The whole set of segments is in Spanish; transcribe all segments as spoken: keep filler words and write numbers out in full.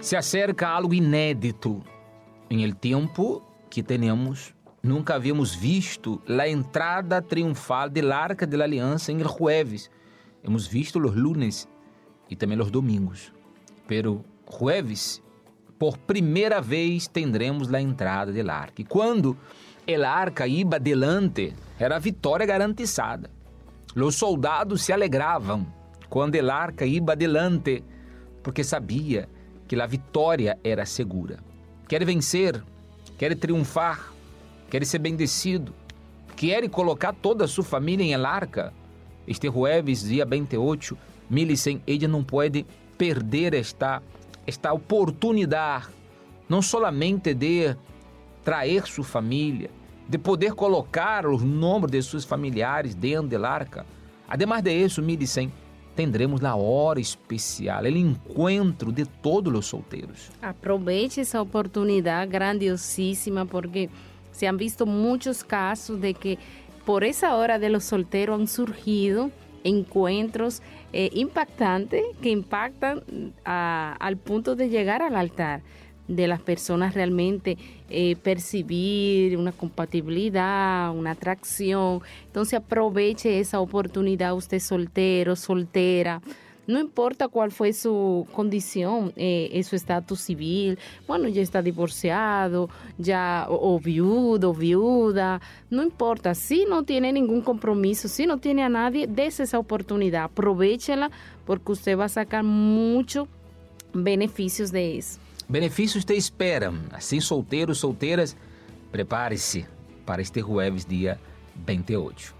Se acerca algo inédito em el tempo que temos. Nunca havíamos visto a entrada triunfal del Arca de la Aliança em el jueves. Hemos visto los lunes e também los domingos. Pero jueves, por primeira vez, tendremos a entrada del Arca. E quando el Arca iba delante, era a vitória garantizada. Los soldados se alegravam quando el Arca iba delante, porque sabia que a vitória era segura. Quer vencer, quer triunfar, quer ser bendecido, quer colocar toda a sua família em el Arca. Este jueves, dia vinte e oito, Millicent, ella não pode perder esta, esta oportunidade, não solamente de trazer sua família, de poder colocar os nomes de seus familiares dentro del Arca. Además de isso, Millicent, tendremos a hora especial, o encontro de todos os solteiros. Aproveche essa oportunidade grandiosíssima, porque se han visto muchos casos de que por esa hora de los solteros han surgido encuentros eh, impactantes que impactan a, al punto de llegar al altar, de las personas realmente eh, percibir una compatibilidad, una atracción. Entonces aproveche esa oportunidad, usted soltero, soltera. No importa cuál fue su condición, eh, su estatus civil, bueno, ya está divorciado, ya o, o viudo, viuda, no importa, si no tiene ningún compromiso, si no tiene a nadie, dése esa oportunidad, aprovéchela, porque usted va a sacar muchos beneficios de eso. Benefícios te esperam, assim solteiros, solteiras, prepare-se para este jueves dia vinte e oito.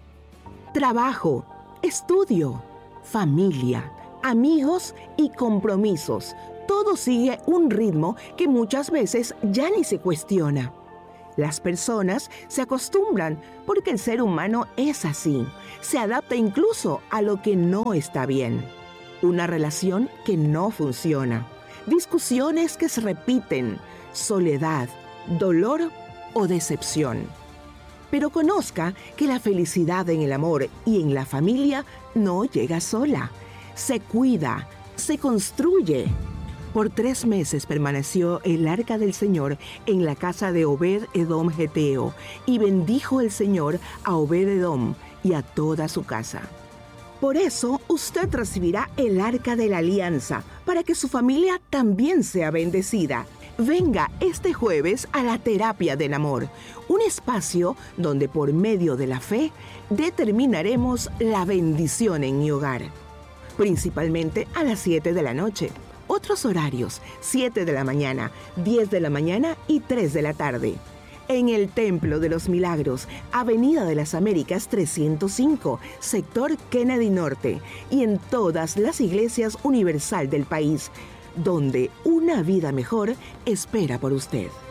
Trabajo, estudio, familia, amigos y compromisos. Todo sigue un ritmo que muchas veces ya ni se cuestiona. Las personas se acostumbran porque el ser humano es así. Se adapta incluso a lo que no está bien. Una relación que no funciona. Discusiones que se repiten. Soledad, dolor o decepción. Pero conozca que la felicidad en el amor y en la familia no llega sola. Se cuida, se construye. Por tres meses permaneció el arca del Señor en la casa de Obed-Edom Geteo, y bendijo el Señor a Obed-Edom y a toda su casa. Por eso usted recibirá el arca de la alianza, para que su familia también sea bendecida. Venga este jueves a la terapia del amor, un espacio donde por medio de la fe determinaremos la bendición en mi hogar. Principalmente a las siete de la noche. Otros horarios, siete de la mañana, diez de la mañana y tres de la tarde. En el Templo de los Milagros, Avenida de las Américas trescientos cinco, sector Kennedy Norte, y en todas las iglesias universal del país, donde una vida mejor espera por usted.